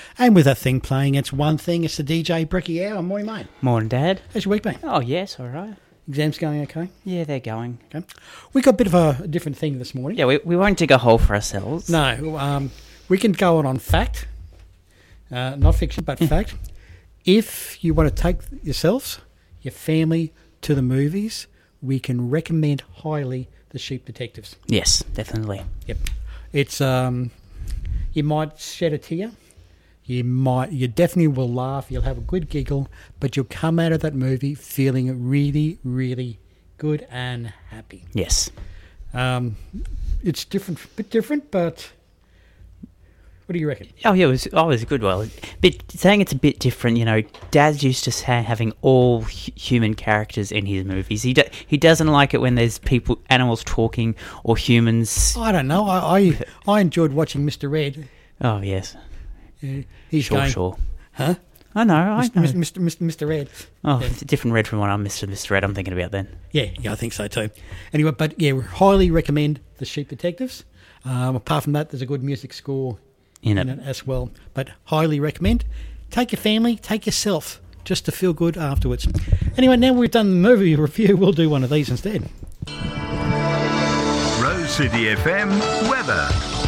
And with that thing playing, it's one thing. It's the DJ Bricky Hour. Morning, mate. Morning, Dad. How's your week been? Oh, yes, all right. Exams going okay? Yeah, they're going. Okay. We got a bit of a different thing this morning. Yeah, we won't dig a hole for ourselves. No, we can go on fact, not fiction, but fact. If you want to take yourselves, your family to the movies, we can recommend highly The Sheep Detectives. Yes, definitely. Yep. It's you might shed a tear. You definitely will laugh. You'll have a good giggle, but you'll come out of that movie feeling really, really good and happy. Yes. It's different, a bit different, but what do you reckon? Oh, yeah, it was a good one. Saying it's a bit different, you know, Dad's used to having all human characters in his movies. He doesn't like it when there's animals talking or humans. I don't know. I enjoyed watching Mr. Red. Oh, yes. He's Sure. Huh? I know. Mr. Red. Oh, Yeah. it's a different Red from what I'm Mr. Red I'm thinking about then. Yeah, I think so too. Anyway, but yeah, we highly recommend The Sheep Detectives. Apart from that, there's a good music score in it as well. But highly recommend. Take your family, take yourself, just to feel good afterwards. Anyway, now we've done the movie review, we'll do one of these instead. Rose City FM weather.